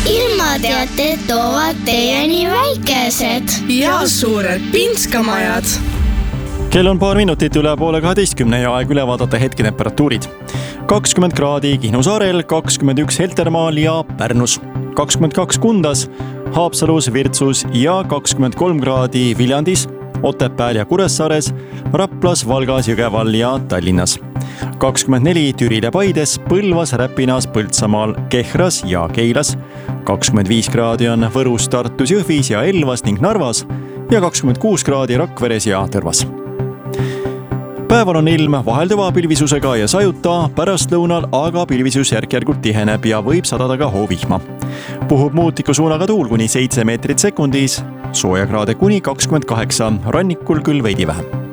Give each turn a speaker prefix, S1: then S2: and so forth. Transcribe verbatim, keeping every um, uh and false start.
S1: ilmateated toovad teieni väikesed
S2: ja suured Pinskamajad.
S3: Kell on paar minutit üle poole kaheteistkümne ja aeg üle vaadata hetketemperatuurid. kakskümmend kraadi Kihnu saarel, kakskümmend üks Heltermaal ja Pärnus, kakskümmend kaks Kundas, Haapsalus, Virtsus ja kakskümmend kolm kraadi Viljandis, Otepääl ja Kuressaares, Raplas, Valgas, Jõgeval ja Tallinnas. kakskümmend neli Türil ja Paides, Põlvas, Räpinas, Põltsamaal, Kehras ja Keilas, kakskümmend viis kraadi on Võrus, Tartus, Jõhvis ja Elvas ning Narvas ja kakskümmend kuus kraadi Rakveres ja Tõrvas. Päeval on ilm vahelduva pilvisusega ja sajuta, pärastlõunal aga pilvisus järk-järgult tiheneb ja võib sadada ka hoovihma. Puhub muutliku suunaga tuul kuni seitse meetrit sekundis, soojakraade kuni kakskümmend kaheksa, rannikul küll veidi vähem.